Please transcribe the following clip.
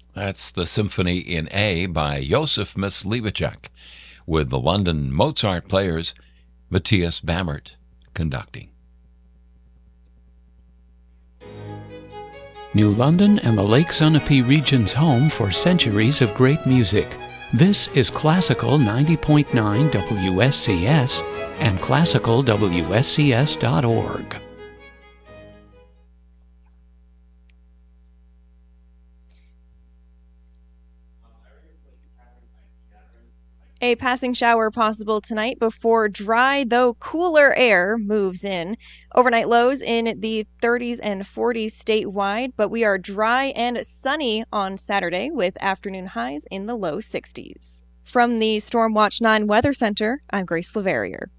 That's the Symphony in A by Josef Myslivacek, with the London Mozart Players, Matthias Bammert, conducting. New London and the Lake Sunapee region's home for centuries of great music. This is Classical 90.9 WSCS and classicalwscs.org. A passing shower possible tonight before dry, though cooler air moves in. Overnight lows in the 30s and 40s statewide, but we are dry and sunny on Saturday with afternoon highs in the low 60s. From the Stormwatch 9 Weather Center, I'm Grace Leverrier.